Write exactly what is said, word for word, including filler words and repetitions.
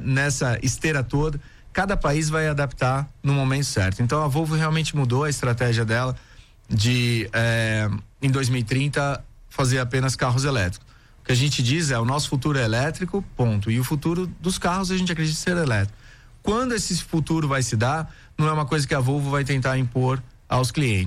nessa esteira toda, cada país vai adaptar no momento certo. Então a Volvo realmente mudou a estratégia dela de é, em dois mil e trinta fazer apenas carros elétricos. O que a gente diz é: o nosso futuro é elétrico, ponto. E o futuro dos carros a gente acredita ser elétrico. Quando esse futuro vai se dar, não é uma coisa que a Volvo vai tentar impor aos clientes.